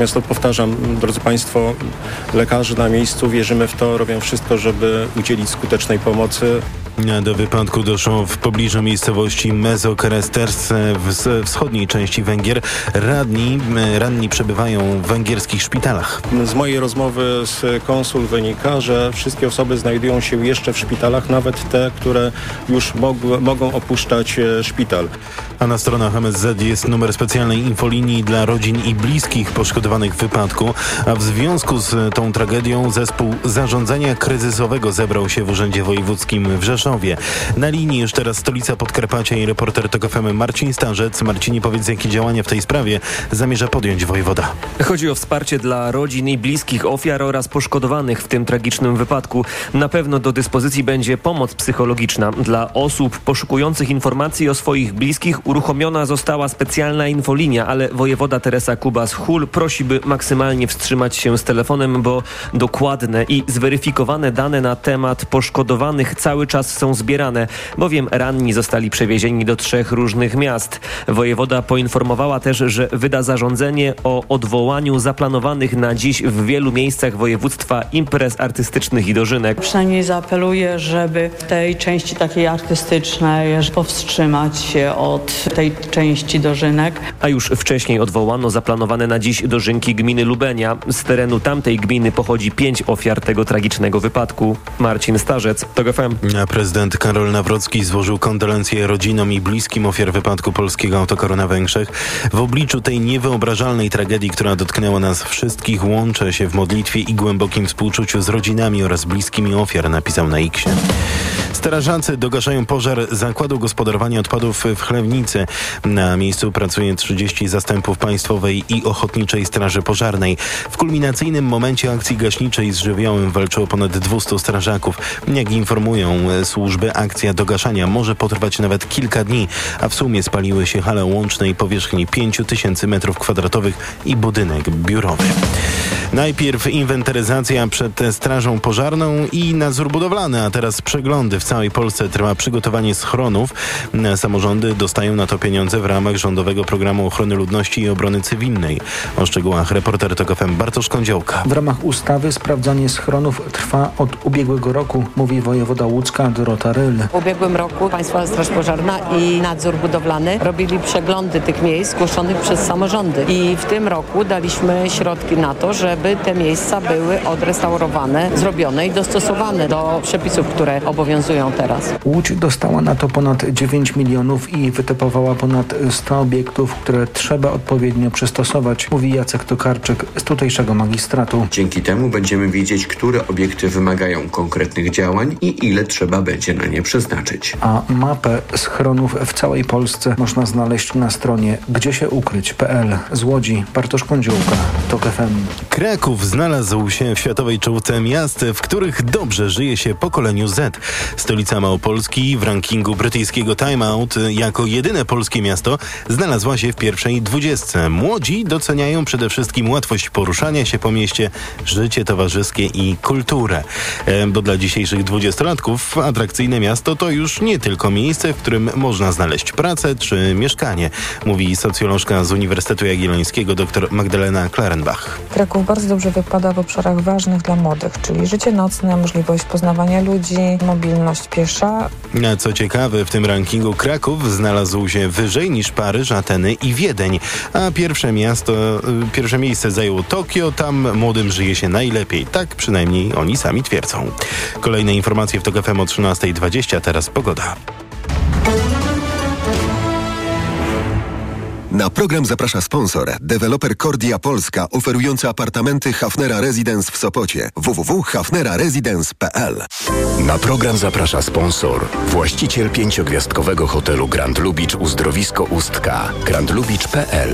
To powtarzam, drodzy Państwo, lekarze na miejscu, wierzymy w to, robią wszystko, żeby udzielić skutecznej pomocy. Do wypadku doszło w pobliżu miejscowości Mezokeresters w wschodniej części Węgier. Ranni przebywają w węgierskich szpitalach. Z mojej rozmowy z konsul wynika, że wszystkie osoby znajdują się jeszcze w szpitalach, nawet te, które już mogą opuszczać szpital. A na stronach MSZ jest numer specjalnej infolinii dla rodzin i bliskich poszkodowanych w wypadku. A w związku z tą tragedią zespół zarządzania kryzysowego zebrał się w Urzędzie Wojewódzkim w Rzeszowie. Na linii już teraz stolica Podkarpacia i reporter TOK FM Marcin Starzec. Marcinie, powiedz, jakie działania w tej sprawie zamierza podjąć wojewoda? Chodzi o wsparcie dla rodzin i bliskich ofiar oraz poszkodowanych w tym tragicznym wypadku. Na pewno do dyspozycji będzie pomoc psychologiczna. Dla osób poszukujących informacji o swoich bliskich uruchomiona została specjalna infolinia, ale wojewoda Teresa Kubas-Hul prosi, by maksymalnie wstrzymać się z telefonem, bo dokładne i zweryfikowane dane na temat poszkodowanych cały czas są zbierane, bowiem ranni zostali przewiezieni do 3 różnych miast. Wojewoda poinformowała też, że wyda zarządzenie o odwołaniu zaplanowanych na dziś w wielu miejscach województwa imprez artystycznych i dożynek. Przynajmniej zaapeluję, żeby w tej części takiej artystycznej powstrzymać się od tej części dożynek. A już wcześniej odwołano zaplanowane na dziś dożynki gminy Lubenia. Z terenu tamtej gminy pochodzi 5 ofiar tego tragicznego wypadku. Marcin Starzec, TOK FM. Prezydent Karol Nawrocki złożył kondolencje rodzinom i bliskim ofiar wypadku polskiego autokaru na Węgrzech. W obliczu tej niewyobrażalnej tragedii, która dotknęła nas wszystkich, łączę się w modlitwie i głębokim współczuciu z rodzinami oraz bliskimi ofiar, napisał na X-ie. Strażacy dogaszają pożar zakładu gospodarowania odpadów w Chlewnicy. Na miejscu pracuje 30 zastępów Państwowej i Ochotniczej Straży Pożarnej. W kulminacyjnym momencie akcji gaśniczej z żywiołem walczyło ponad 200 strażaków. Jak informują służby, akcja dogaszania może potrwać nawet kilka dni, a w sumie spaliły się hale łącznej powierzchni 5000 m2 i budynek biurowy. Najpierw inwentaryzacja przed Strażą Pożarną i nadzór budowlany, a teraz przeglądy. W całej Polsce trwa przygotowanie schronów. Samorządy dostają na to pieniądze w ramach rządowego programu ochrony ludności i obrony cywilnej. O szczegółach reporter TOK FM Bartosz Kądziołka. W ramach ustawy sprawdzanie schronów trwa od ubiegłego roku, mówi wojewoda łódzka Dorota Ryl. W ubiegłym roku Państwowa Straż Pożarna i nadzór budowlany robili przeglądy tych miejsc zgłoszonych przez samorządy. I w tym roku daliśmy środki na to, żeby te miejsca były odrestaurowane, zrobione i dostosowane do przepisów, które obowiązują teraz. Łódź dostała na to ponad 9 milionów i wytypowała ponad 100 obiektów, które trzeba odpowiednio przystosować, mówi Jacek Tokarczyk z tutejszego magistratu. Dzięki temu będziemy wiedzieć, które obiekty wymagają konkretnych działań i ile trzeba będzie na nie przeznaczyć. A mapę schronów w całej Polsce można znaleźć na stronie gdziesieukryć.pl. Z Łodzi Bartosz Kądziołka, TOK FM. Kraków znalazł się w światowej czołówce miast, w których dobrze żyje się pokoleniu Z. Stolica Małopolski w rankingu brytyjskiego Time Out jako jedyne polskie miasto znalazła się w pierwszej 20. Młodzi doceniają przede wszystkim łatwość poruszania się po mieście, życie towarzyskie i kulturę. Bo dla dzisiejszych 20-latków atrakcyjne miasto to już nie tylko miejsce, w którym można znaleźć pracę czy mieszkanie, mówi socjolożka z Uniwersytetu Jagiellońskiego dr Magdalena Klarenbach. Kraków bardzo dobrze wypada w obszarach ważnych dla młodych, czyli życie nocne, możliwość poznawania ludzi, mobilność piesza. Co ciekawe, w tym rankingu Kraków znalazł się wyżej niż Paryż, Ateny i Wiedeń, a pierwsze miejsce zajęło Tokio, tam młodym żyje się najlepiej, tak przynajmniej oni sami twierdzą. Kolejne informacje w TOK FM o 13:20, teraz pogoda. Na program zaprasza sponsor, deweloper Kordia Polska, oferujący apartamenty Hafnera Residence w Sopocie. www.hafneraresidence.pl. Na program zaprasza sponsor, właściciel 5-gwiazdkowego hotelu Grand Lubicz Uzdrowisko Ustka, grandlubicz.pl.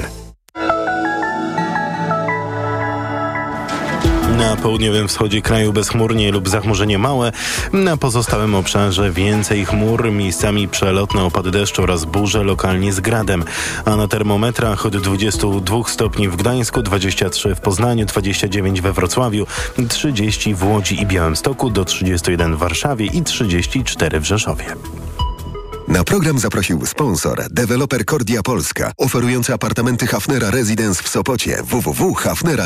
Na południowym wschodzie kraju bezchmurnie lub zachmurzenie małe. Na pozostałym obszarze więcej chmur, miejscami przelotne opady deszczu oraz burze, lokalnie z gradem. A na termometrach od 22 stopni w Gdańsku, 23 w Poznaniu, 29 we Wrocławiu, 30 w Łodzi i Białymstoku, do 31 w Warszawie i 34 w Rzeszowie. Na program zaprosił sponsor, deweloper Kordia Polska, oferujący apartamenty Hafnera Residence w Sopocie. www.hafnera